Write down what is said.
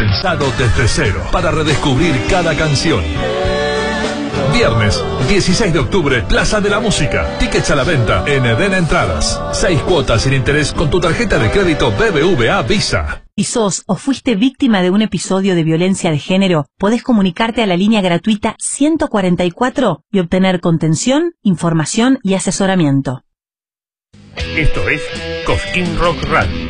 pensado desde cero para redescubrir cada canción. Viernes, 16 de octubre, Plaza de la Música. Tickets a la venta en Eden Entradas. 6 cuotas sin interés con tu tarjeta de crédito BBVA Visa. Si sos o fuiste víctima de un episodio de violencia de género, podés comunicarte a la línea gratuita 144 y obtener contención, información y asesoramiento. Esto es Cosquín Rock Radio.